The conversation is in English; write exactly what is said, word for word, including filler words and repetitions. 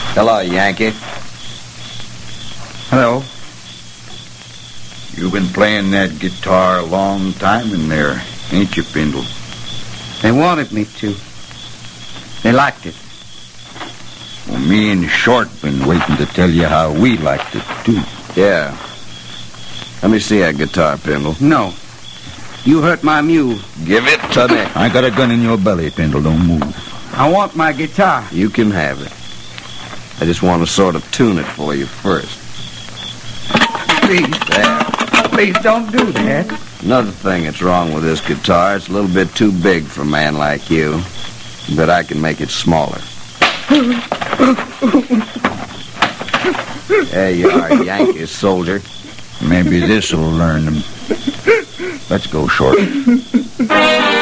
Hello, Yankee. Hello. You've been playing that guitar a long time in there, ain't you, Pendle? They wanted me to. They liked it. Well, me and Short been waiting to tell you how we liked it, too. Yeah. Let me see that guitar, Pendle. No. You hurt my mule. Give it to me. I got a gun in your belly, Pendle. Don't move. I want my guitar. You can have it. I just want to sort of tune it for you first. Please. There. Please don't do that. Another thing that's wrong with this guitar, it's a little bit too big for a man like you. But I can make it smaller. There you are, Yankee soldier. Maybe this'll learn them. Let's go, Short.